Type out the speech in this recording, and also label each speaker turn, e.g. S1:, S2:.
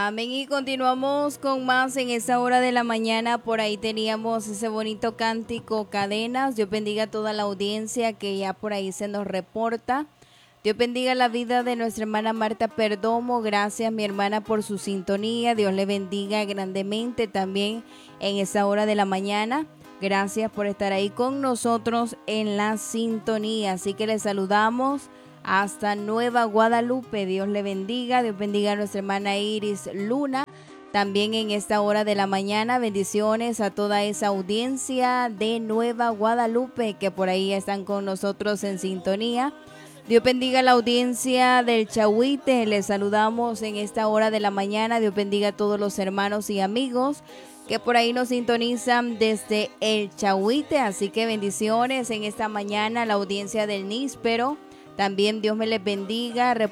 S1: Amén. Y continuamos con más en esta hora de la mañana. Por ahí teníamos ese bonito cántico Cadenas. Dios bendiga a toda la audiencia que ya por ahí se nos reporta. Dios bendiga la vida de nuestra hermana Marta Perdomo. Gracias, mi hermana, por su sintonía. Dios le bendiga grandemente también en esta hora de la mañana. Gracias por estar ahí con nosotros en la sintonía. Así que les saludamos hasta Nueva Guadalupe. Dios le bendiga. Dios bendiga a nuestra hermana Iris Luna. También en esta hora de la mañana, bendiciones a toda esa audiencia de Nueva Guadalupe que por ahí están con nosotros en sintonía. Dios bendiga a la audiencia del Chahuite. Les saludamos en esta hora de la mañana. Dios bendiga a todos los hermanos y amigos que por ahí nos sintonizan desde el Chahuite. Así que bendiciones en esta mañana a la audiencia del Níspero. También Dios me les bendiga.